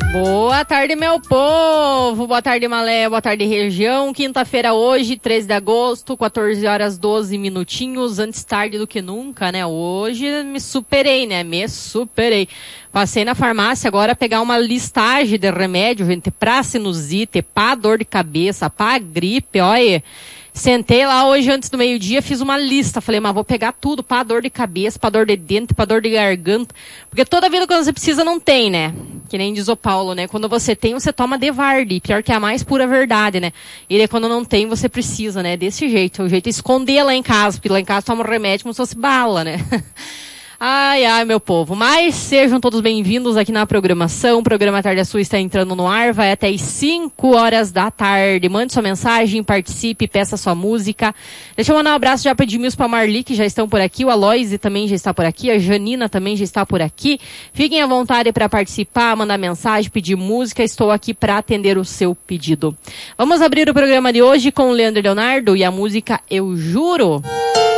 Boa tarde, meu povo. Boa tarde, Malé. Boa tarde, região. Quinta-feira hoje, 13 de agosto, 14 horas 12 minutinhos. Antes tarde do que nunca, né? Hoje me superei, né? Me superei. Passei na farmácia agora pegar uma listagem de remédio, gente, pra sinusite, pra dor de cabeça, pra gripe, olha. Sentei lá hoje antes do meio-dia, fiz uma lista. Falei, mas vou pegar tudo, pra dor de cabeça, pra dor de dente, pra dor de garganta. Porque toda vida quando você precisa não tem, né? Que nem diz o Paulo, né? Quando você tem, você toma Devarde. Pior que é a mais pura verdade, né? E daí quando não tem, você precisa, né? Desse jeito. O jeito é esconder lá em casa, porque lá em casa toma um remédio como se fosse bala, né? Ai, ai, meu povo. Mas sejam todos bem-vindos aqui na programação. O programa Tarde Sul está entrando no ar, vai até as 5 horas da tarde. Mande sua mensagem, participe, peça sua música. Deixa eu mandar um abraço já para Edmilson, para Marli, que já estão por aqui. O Aloise também já está por aqui. A Janina também já está por aqui. Fiquem à vontade para participar, mandar mensagem, pedir música. Estou aqui para atender o seu pedido. Vamos abrir o programa de hoje com o Leandro Leonardo e a música Eu Juro.